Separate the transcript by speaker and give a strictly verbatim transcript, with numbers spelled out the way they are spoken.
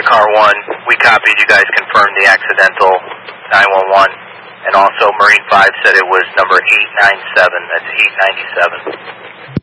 Speaker 1: Car one, we copied, you guys confirmed the accidental nine one one, and also Marine five said it was number eight nine seven, that's eight ninety-seven.